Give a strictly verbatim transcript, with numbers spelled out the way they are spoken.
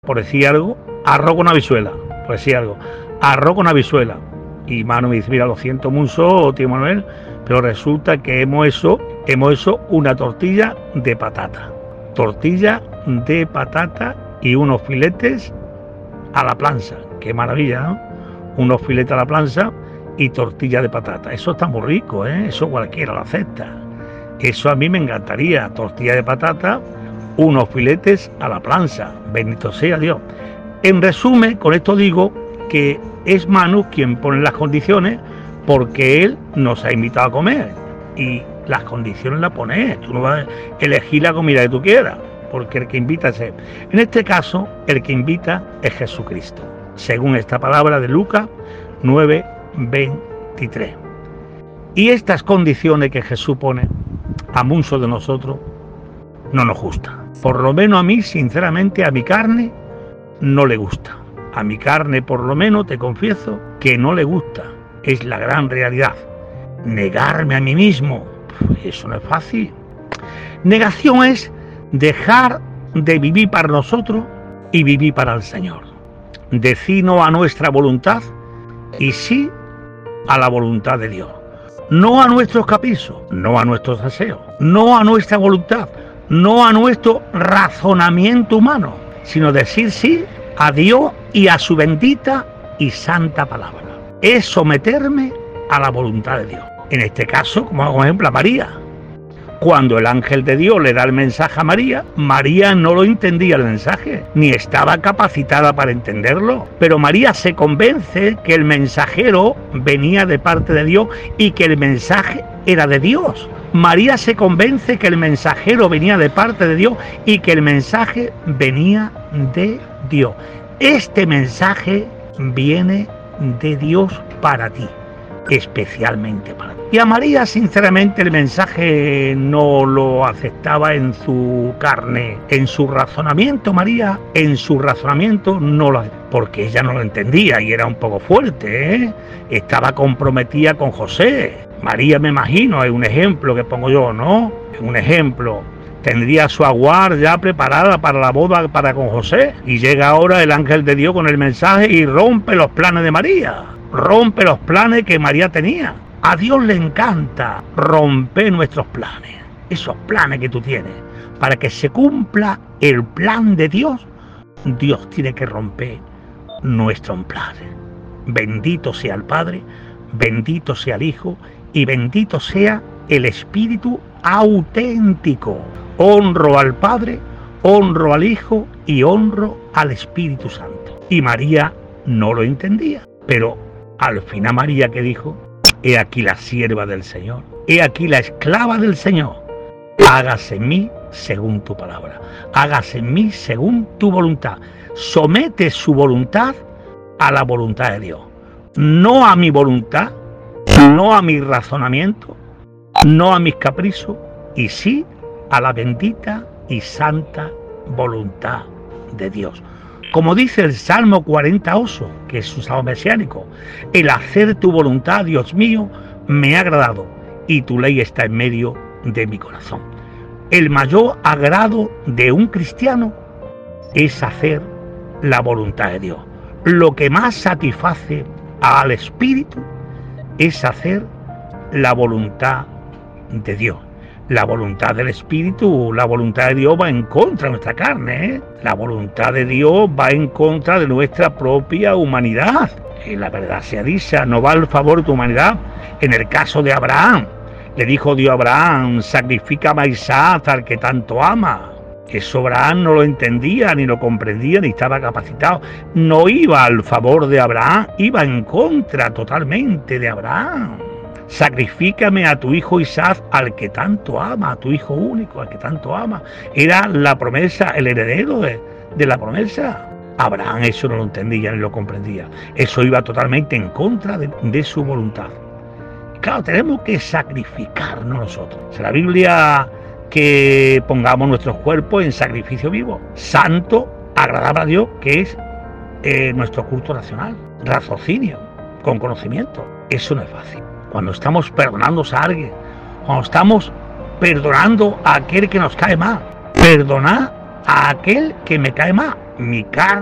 por decir algo, arroz con habichuela, por decir algo, arroz con habichuela. Y Manu me dice, mira, lo siento mucho, tío Manuel, pero resulta que hemos hecho, hemos hecho una tortilla de patata. Tortilla de patata y unos filetes a la plancha. Qué maravilla, ¿no? Unos filetes a la plancha y tortilla de patata. Eso está muy rico, ¿eh? Eso cualquiera lo acepta. Eso a mí me encantaría, tortilla de patata, unos filetes a la plancha, bendito sea Dios. En resumen, con esto digo que es Manu quien pone las condiciones porque él nos ha invitado a comer y las condiciones las pone él. Tú no vas a elegir la comida que tú quieras, porque el que invita es él. En este caso, el que invita es Jesucristo, según esta palabra de Lucas nueve veintitrés. Y estas condiciones que Jesús pone a muchos de nosotros no nos gusta. Por lo menos a mí, sinceramente, a mi carne no le gusta. A mi carne, por lo menos, te confieso que no le gusta. Es la gran realidad. Negarme a mí mismo, eso no es fácil. Negación es dejar de vivir para nosotros y vivir para el Señor. Decir no a nuestra voluntad y sí a la voluntad de Dios. No a nuestros caprichos, no a nuestros deseos, no a nuestra voluntad, no a nuestro razonamiento humano, sino decir sí a Dios y a su bendita y santa palabra. Es someterme a la voluntad de Dios. En este caso, como por ejemplo a María. Cuando el ángel de Dios le da el mensaje a María, María no lo entendía el mensaje, ni estaba capacitada para entenderlo. Pero María se convence que el mensajero venía de parte de Dios y que el mensaje era de Dios. María se convence que el mensajero venía de parte de Dios y que el mensaje venía de Dios. Este mensaje viene de Dios para ti, especialmente para ti. Y a María, sinceramente, el mensaje no lo aceptaba en su carne, en su razonamiento. María, en su razonamiento, no lo aceptaba, porque ella no lo entendía y era un poco fuerte, ¿eh? Estaba comprometida con José. María, me imagino, es un ejemplo que pongo yo, ¿no? Es un ejemplo. Tendría su aguar ya preparada para la boda para con José. Y llega ahora el ángel de Dios con el mensaje y rompe los planes de María. Rompe los planes que María tenía. A Dios le encanta romper nuestros planes. Esos planes que tú tienes. Para que se cumpla el plan de Dios, Dios tiene que romper nuestros planes. Bendito sea el Padre, bendito sea el Hijo y bendito sea el Espíritu auténtico. Honro al Padre, honro al Hijo y honro al Espíritu Santo. Y María no lo entendía, pero al final María, ¿qué dijo? He aquí la sierva del Señor, he aquí la esclava del Señor. Hágase en mí según tu palabra, hágase en mí según tu voluntad. Somete su voluntad a la voluntad de Dios, no a mi voluntad, no a mi razonamiento, no a mis caprichos, y sí a la bendita y santa voluntad de Dios. Como dice el Salmo cuarenta ocho, que es un salmo mesiánico, el hacer tu voluntad, Dios mío, me ha agradado, y tu ley está en medio de mi corazón. El mayor agrado de un cristiano es hacer la voluntad de Dios. Lo que más satisface al Espíritu es hacer la voluntad de Dios. La voluntad del Espíritu, la voluntad de Dios va en contra de nuestra carne, ¿eh? La voluntad de Dios va en contra de nuestra propia humanidad. Y la verdad sea dicha, no va al favor de tu humanidad. En el caso de Abraham, le dijo Dios a Abraham, sacrifícame a Isaac al que tanto ama. Eso Abraham no lo entendía, ni lo comprendía, ni estaba capacitado. No iba al favor de Abraham, iba en contra totalmente de Abraham. Sacrifícame a tu hijo Isaac, al que tanto ama, a tu hijo único, al que tanto ama. Era la promesa, el heredero de, de la promesa. Abraham eso no lo entendía ni lo comprendía. Eso iba totalmente en contra de, de su voluntad. Claro, tenemos que sacrificarnos nosotros. En la Biblia que pongamos nuestros cuerpos en sacrificio vivo, santo, agradable a Dios, que es eh, nuestro culto nacional, raciocinio, con conocimiento. Eso no es fácil. Cuando estamos perdonando a alguien, cuando estamos perdonando a aquel que nos cae mal, perdonar a aquel que me cae mal, mi carne